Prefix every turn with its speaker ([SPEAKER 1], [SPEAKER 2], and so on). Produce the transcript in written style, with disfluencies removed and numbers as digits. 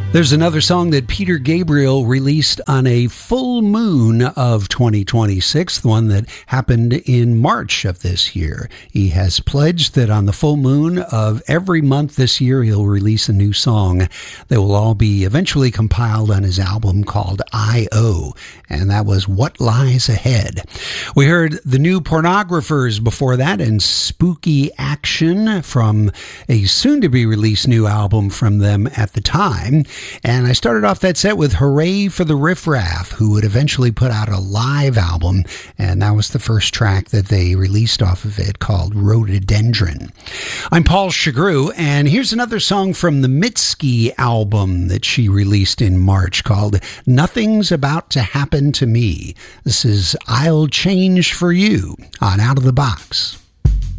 [SPEAKER 1] There's another song that Peter Gabriel released on a full moon of 2026, the one that happened in March of this year. He has pledged that on the full moon of every month this year, he'll release a new song that will all be eventually compiled on his album called I.O., and that was What Lies Ahead. We heard the new Pornographers before that and Spooky Action from a soon-to-be-released new album from them at the time. And I started off that set with Hooray for the Riff Raff, who would eventually put out a live album, and that was the first track that they released off of it called Rhododendron. I'm Paul Chagru, and here's another song from the Mitski album that she released in March called Nothing's About to Happen to Me. This is I'll Change for You on Out of the Box.